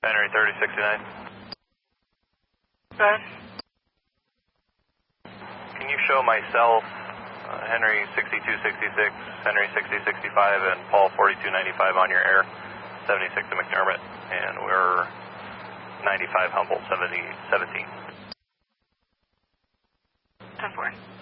Henry 3069. Okay. Can you show myself, Henry 6266, Henry 6065, and Paul 4295 on your air, 76 to McDermott, and we're 95 Humboldt 17. 10-4.